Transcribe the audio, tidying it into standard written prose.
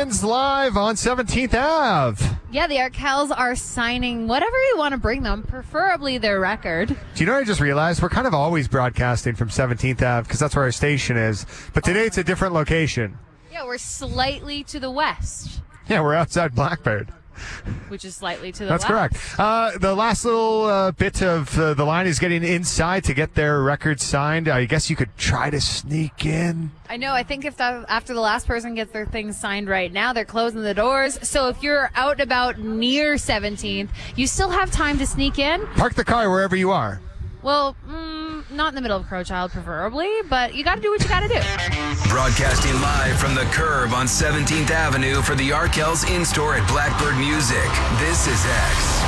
begins live on 17th Ave. Yeah, the Arkells are signing whatever you want to bring them, preferably their record. Do you know what I just realized? We're kind of always broadcasting from 17th Ave because that's where our station is. But today it's a different location. Yeah, we're slightly to the west, Yeah, we're outside Blackbird. which is slightly to the That's left. correct. The last little bit of the line is getting inside to get their record signed. I guess you could try to sneak in. I know. I think after the last person gets their things signed right now, they're closing the doors. So if you're out and about near 17th, you still have time to sneak in. Park the car wherever you are. Well, not in the middle of Crowchild, preferably, but you got to do what you got to do. Broadcasting live from the Curb on 17th Avenue for the Arkells in-store at Blackbird Music. This is X.